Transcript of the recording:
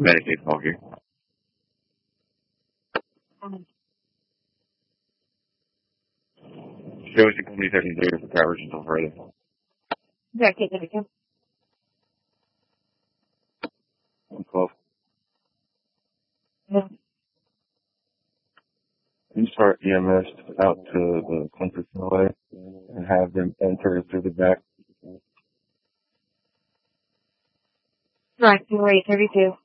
Medicaid call here. Show us your company 13 days for coverage until Friday. Yeah, okay, thank you. 112. Yeah. You start EMS out to the Clemson LA and have them enter it through the back. Right, 32.